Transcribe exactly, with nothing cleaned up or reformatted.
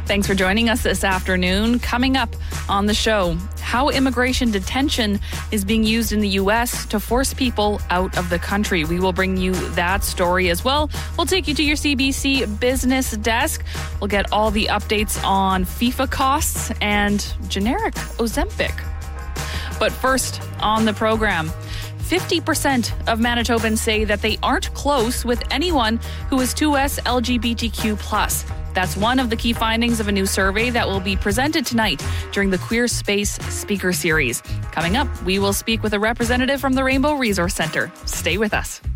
Thanks for joining us this afternoon. Coming up on the show, how immigration detention is being used in the U S to force people out of the country. We will bring you that story as well. We'll take you to your C B C business desk. We'll get all the updates on FIFA costs and generic Ozempic. But first on the program, fifty percent of Manitobans say that they aren't close with anyone who is two S L G B T Q plus. That's one of the key findings of a new survey that will be presented tonight during the Queer Space Speaker Series. Coming up, we will speak with a representative from the Rainbow Resource Centre. Stay with us.